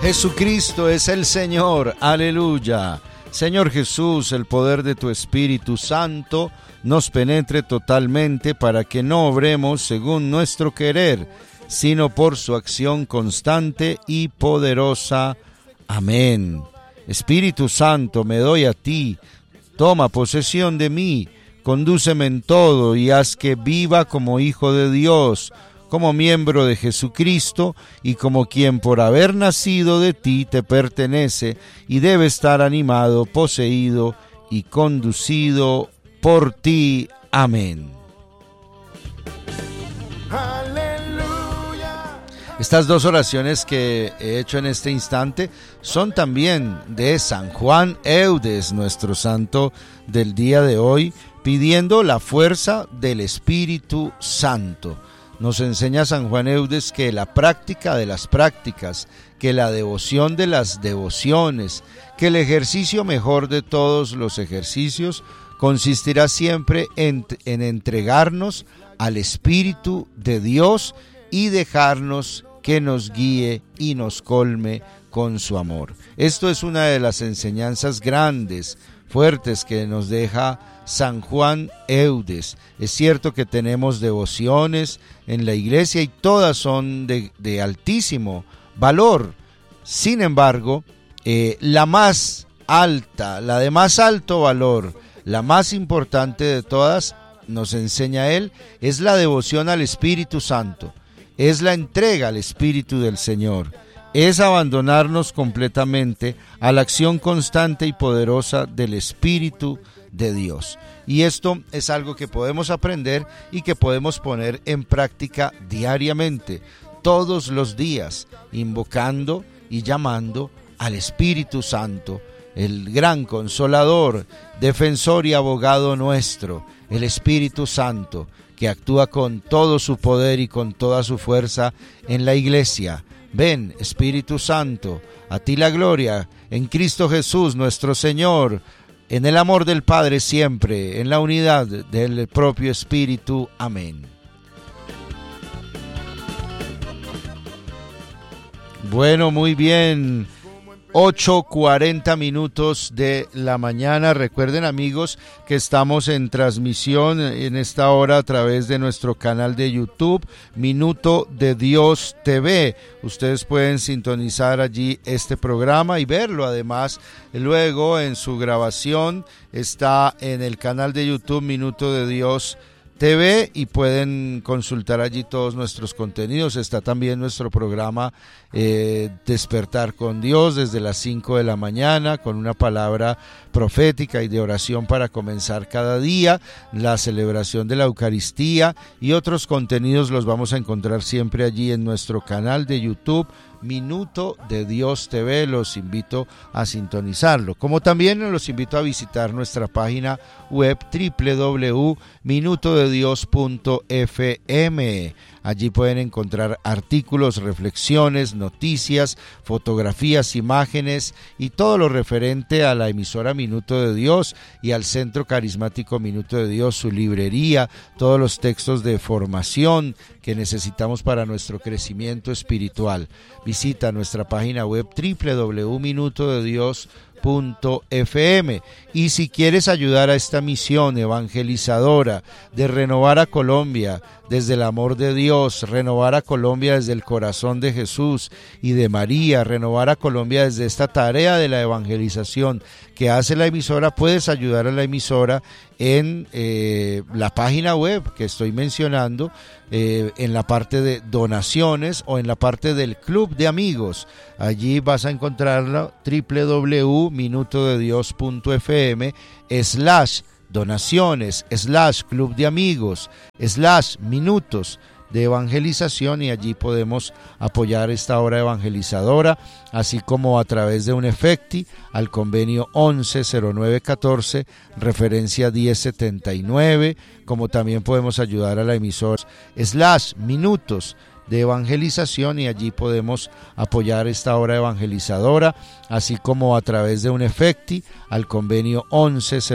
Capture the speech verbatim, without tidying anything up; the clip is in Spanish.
Jesucristo es el Señor, aleluya. Señor Jesús, el poder de tu Espíritu Santo nos penetre totalmente para que no obremos según nuestro querer, sino por su acción constante y poderosa. Amén. Espíritu Santo, me doy a ti, toma posesión de mí, condúceme en todo y haz que viva como hijo de Dios, como miembro de Jesucristo y como quien por haber nacido de ti te pertenece y debe estar animado, poseído y conducido por ti. Amén. Aleluya. Estas dos oraciones que he hecho en este instante son también de San Juan Eudes, nuestro santo del día de hoy, pidiendo la fuerza del Espíritu Santo. Nos enseña San Juan Eudes que la práctica de las prácticas, que la devoción de las devociones, que el ejercicio mejor de todos los ejercicios consistirá siempre en, en entregarnos al Espíritu de Dios y dejarnos que nos guíe y nos colme con su amor. Esto es una de las enseñanzas grandes, fuertes que nos deja San Juan Eudes. Es cierto que tenemos devociones en la iglesia y todas son de, de altísimo valor. Sin embargo, eh, la más alta, la de más alto valor, la más importante de todas, nos enseña él, es la devoción al Espíritu Santo, es la entrega al Espíritu del Señor, es abandonarnos completamente a la acción constante y poderosa del Espíritu de Dios. Y esto es algo que podemos aprender y que podemos poner en práctica diariamente, todos los días, invocando y llamando al Espíritu Santo, el gran consolador, defensor y abogado nuestro, el Espíritu Santo, que actúa con todo su poder y con toda su fuerza en la iglesia. Ven, Espíritu Santo, a ti la gloria, en Cristo Jesús nuestro Señor, en el amor del Padre siempre, en la unidad del propio Espíritu. Amén. Bueno, muy bien. ocho cuarenta minutos de la mañana. Recuerden, amigos, que estamos en transmisión en esta hora a través de nuestro canal de YouTube, Minuto de Dios T V. Ustedes pueden sintonizar allí este programa y verlo. Además, luego en su grabación está en el canal de YouTube Minuto de Dios T V y pueden consultar allí todos nuestros contenidos. Está también nuestro programa eh, Despertar con Dios desde las cinco de la mañana con una palabra profética y de oración para comenzar cada día, la celebración de la Eucaristía y otros contenidos los vamos a encontrar siempre allí en nuestro canal de YouTube Minuto de Dios T V. Los invito a sintonizarlo, como también los invito a visitar nuestra página web doble u doble u doble u punto minuto de dios punto f m. Allí pueden encontrar artículos, reflexiones, noticias, fotografías, imágenes y todo lo referente a la emisora Minuto de Dios y al Centro Carismático Minuto de Dios, su librería, todos los textos de formación que necesitamos para nuestro crecimiento espiritual. Visita nuestra página web doble u doble u doble u punto minuto de dios punto f m. Y si quieres ayudar a esta misión evangelizadora de renovar a Colombia desde el amor de Dios, renovar a Colombia desde el corazón de Jesús y de María, renovar a Colombia desde esta tarea de la evangelización que hace la emisora, puedes ayudar a la emisora en eh, la página web que estoy mencionando, eh, en la parte de donaciones o en la parte del club de amigos. Allí vas a encontrarlo doble u doble u doble u punto minuto de dios punto f m slash donaciones, slash club de amigos, slash minutos de evangelización, y allí podemos apoyar esta obra evangelizadora, así como a través de un efecti al convenio once cero nueve catorce, referencia diez setenta y nueve, como también podemos ayudar a la emisora slash minutos de evangelización, y allí podemos apoyar esta obra evangelizadora, así como a través de un efecti al convenio once